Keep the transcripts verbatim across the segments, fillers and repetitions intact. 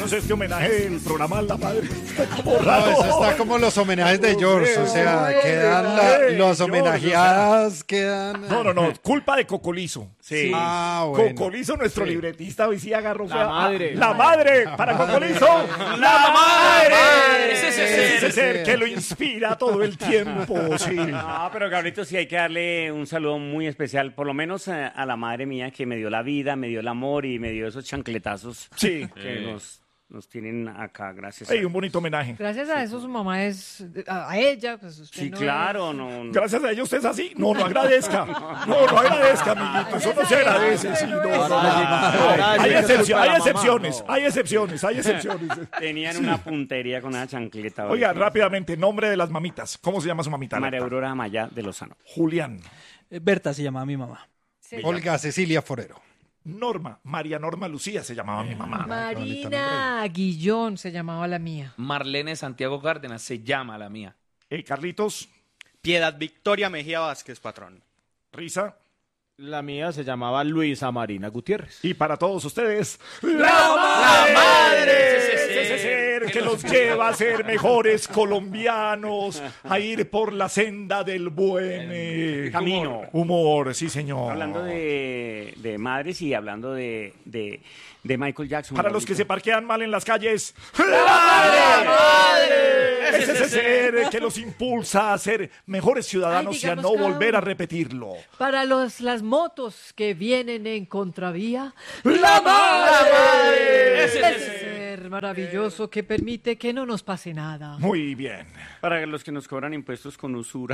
hagamos este homenaje del programa a la madre. Como No, raro. eso está como los homenajes de George, o sea, quedan la, los homenajeadas, quedan... No, no, no, culpa de Cocolizo. Sí. Ah, bueno. Cocolizo, nuestro Sí. libretista, hoy sí agarró La fea- madre. La madre, para Cocolizo. ¡La madre! Ese Ese, ser. ese ser que lo inspira todo el tiempo, sí. No, pero Gabrielito, sí hay que darle un saludo muy especial, por lo menos a, a la madre mía que me dio la vida, me dio el amor y me dio esos chancletazos Sí. que nos, nos tienen acá, gracias. Ey, a- un bonito homenaje. Gracias a eso su mamá es, a, a ella, pues usted Sí, no claro, es- no, no. Gracias a ellos usted es así. No, no agradezca. No, no agradezca, amiguito. Eso no se agradece. Sí, no, no, no. Ahora Hay, sí que es excepcio- culpa de hay la mamá. excepciones, hay excepciones, hay excepciones. Tenían una puntería con una chancleta. Oiga, rápidamente, nombre de las mamitas. ¿Cómo se llama su mamita? María Berta? Aurora Amaya de Lozano. Julián. Eh, Berta se llamaba mi mamá. Sí. Olga Cecilia Forero. Norma. María Norma Lucía se llamaba mi mamá. Marina Guillón se llamaba la mía. Marlene Santiago Cárdenas se llama la mía. Eh, Carlitos. Piedad Victoria Mejía Vázquez, patrón. Risa. La mía se llamaba Luisa Marina Gutiérrez. Y para todos ustedes, ¡La Madre! Ese ser que los lleva a ser mejores colombianos, a ir por la senda del buen eh, Camino. humor, sí, señor. Hablando de, de madres y hablando de, de, de Michael Jackson. Para los que se Gabrielito. parquean mal en las calles, ¡La Madre! Es ese ser que los impulsa a ser mejores ciudadanos Ay, y a digamos no cada volver a uno. repetirlo. Para los, las motos que vienen en contravía, ¡La Madre! ese ser maravilloso que permite que no nos pase nada. Muy bien. Para los que nos cobran impuestos con usura.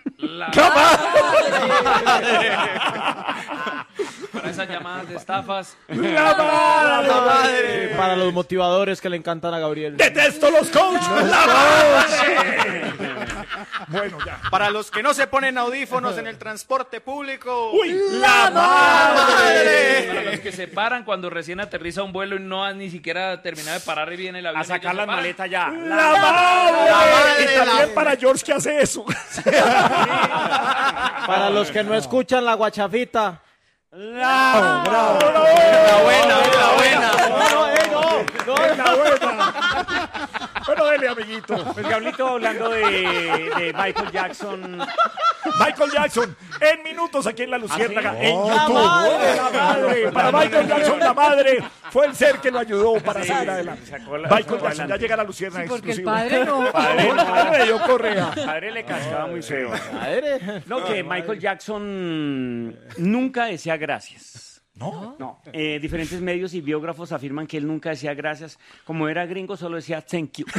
Para esas llamadas de estafas. ¡La Madre! Eh, para los motivadores que le encantan a Gabriel. ¡Detesto los coaches! ¡La Madre! Bueno, ya. Para los que no se ponen audífonos en el transporte público. ¡Uy! ¡La Madre! Para los que se paran cuando recién aterriza un vuelo y no han ni siquiera terminado de parar y viene el avión. A sacar y las ellos se paran. maletas ya. ¡La Madre! Madre Y de también la- para George que hace eso. Para los que no escuchan la guachafita. ¡Bravo, bravo! La buena, la buena. ¡La buena! Bueno, dele, amiguito. Pues Gablito, hablando de, de Michael Jackson. Michael Jackson, en minutos aquí en La Luciérnaga, ¿Ah, sí? en YouTube. ¡La Madre! Para Michael Jackson, la madre fue el ser que lo ayudó para Sí, seguir adelante. sacó la- Michael sacó Jackson, ya adelante. llega a La Luciérnaga Sí, porque el exclusivo. padre no. Padre, El padre le dio correa. Padre le cascaba muy feo. Madre. No, que Michael Jackson nunca decía gracias. ¿No? No, eh, diferentes medios y biógrafos afirman que él nunca decía gracias. Como era gringo, solo decía thank you.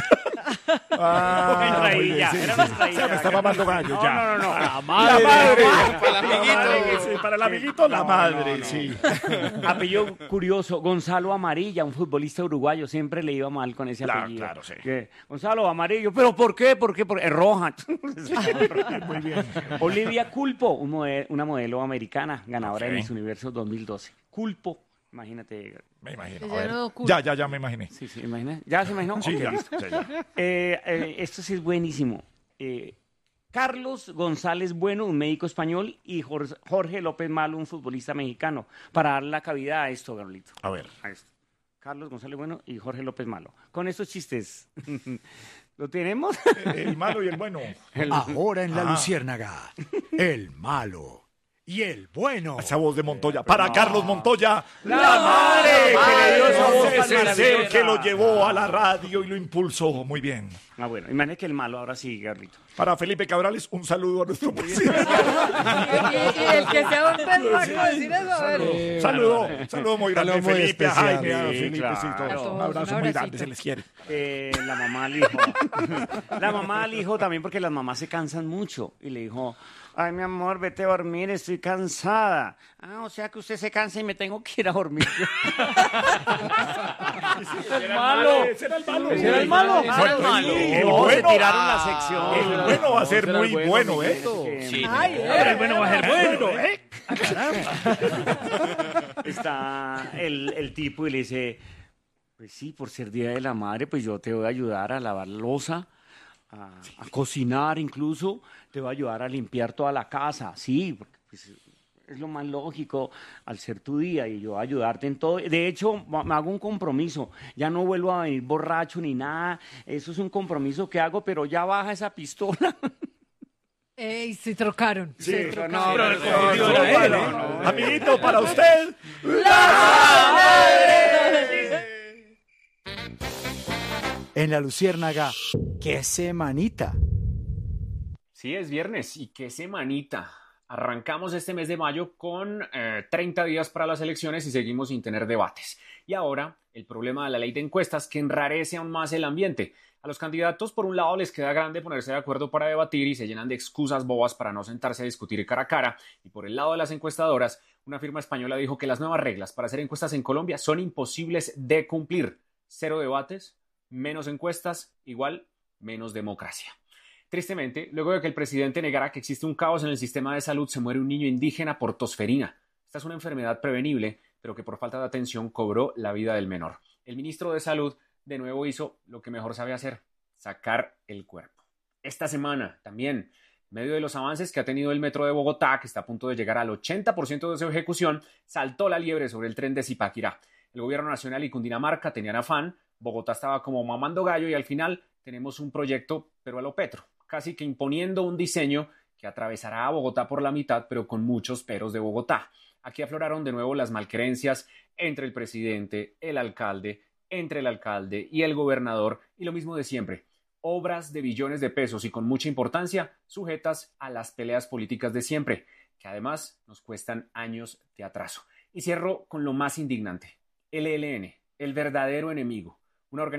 Ah, Una muy bien, traidilla, sí, era sí. una traidilla. Se me está mamando gallo, No, ya. no, no, no. La madre. Para el amiguito. La madre, sí, para el amiguito, la No, madre, no, no. sí. Apellido curioso, Gonzalo Amarilla, un futbolista uruguayo, siempre le iba mal con ese Claro, apellido. claro, sí. Que, Gonzalo Amarillo, ¿pero por qué? ¿Por qué? Porque es roja. Muy bien. Olivia Culpo, un mode- una modelo americana, ganadora Ok. de Miss Universo dos mil doce. Culpo, imagínate. Me imagino. Ya A ver. no ocurre. Ya, ya, ya me imaginé. Sí, sí, imagina. ¿Ya se imaginó? Sí, Ok, ya, listo. ya, ya. Eh, eh, esto sí es buenísimo. Eh, Carlos González Bueno, un médico español, y Jor- Jorge López Malo, un futbolista mexicano, para dar la cabida a esto, Gabrielito. A ver. A esto. Carlos González Bueno y Jorge López Malo. Con estos chistes, ¿lo tenemos? El malo y el bueno. Ahora en La Ah. Luciérnaga, el malo y el bueno. Esa voz de Montoya. Para Carlos Montoya, la, La madre madre que le dio esa que voz, le dio esa ese ser maravillosa. que lo llevó a la radio y lo impulsó. Muy bien. Ah, bueno, imagínate que el malo ahora sí, Gabrielito. Para Felipe Cabrales, un saludo a nuestro presidente. Y, y el que sea un perraco decir eso, a ver. Saludo, saludo muy grande a Saludo muy Felipe, a especial. Jaime, a Sí, Felipe, claro. sí, todo. A todos, Un un abrazo muy abracito. grande, se les quiere. Eh, la mamá al hijo. La mamá al hijo también porque las mamás se cansan mucho. Y le dijo, ay, mi amor, vete a dormir, estoy cansada. Ah, o sea que usted se cansa y me tengo que ir a dormir. El malo. Ese era el malo. ¿Ese era el malo? Ese era el malo. El No, se bueno. tiraron la sección. El bueno va a ser Ese era muy el bueno, bueno, ¿eh? Que- Sí. Ay, El bueno va a ser bueno, ¿eh? Está el, el tipo y le dice, pues sí, por ser Día de la Madre, pues yo te voy a ayudar a lavar loza, a, a cocinar incluso, te voy a ayudar a limpiar toda la casa, sí, porque pues, es lo más lógico al ser tu día y yo ayudarte en todo. De hecho, me hago un compromiso. Ya no vuelvo a venir borracho ni nada. Eso es un compromiso que hago, pero ya baja esa pistola. Ey, se trocaron. Sí, se pero trocaron. Pero el no, confundido no, era él, no, ¿no? no. Amiguito, para usted. En la Luciérnaga, qué semanita. Sí, es viernes y qué semanita. Arrancamos este mes de mayo con eh, treinta días para las elecciones y seguimos sin tener debates. Y ahora, el problema de la ley de encuestas que enrarece aún más el ambiente. A los candidatos, por un lado, les queda grande ponerse de acuerdo para debatir y se llenan de excusas bobas para no sentarse a discutir cara a cara. Y por el lado de las encuestadoras, una firma española dijo que las nuevas reglas para hacer encuestas en Colombia son imposibles de cumplir. Cero debates, menos encuestas, igual menos democracia. Tristemente, luego de que el presidente negara que existe un caos en el sistema de salud, se muere un niño indígena por tosferina. Esta es una enfermedad prevenible, pero que por falta de atención cobró la vida del menor. El ministro de Salud de nuevo hizo lo que mejor sabe hacer, sacar el cuerpo. Esta semana también, en medio de los avances que ha tenido el metro de Bogotá, que está a punto de llegar al ochenta por ciento de su ejecución, saltó la liebre sobre el tren de Zipaquirá. El gobierno nacional y Cundinamarca tenían afán, Bogotá estaba como mamando gallo y al final tenemos un proyecto, pero a lo Petro, casi que imponiendo un diseño que atravesará a Bogotá por la mitad, pero con muchos peros de Bogotá. Aquí afloraron de nuevo las malquerencias entre el presidente, el alcalde, entre el alcalde y el gobernador, y lo mismo de siempre. Obras de billones de pesos y con mucha importancia, sujetas a las peleas políticas de siempre, que además nos cuestan años de atraso. Y cierro con lo más indignante. L L N, el verdadero enemigo.